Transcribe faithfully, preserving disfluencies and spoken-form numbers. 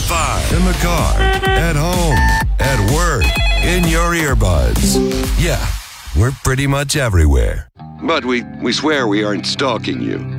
five. In the car, at home, at work, in your earbuds. Yeah, we're pretty much everywhere. But we, we swear we aren't stalking you.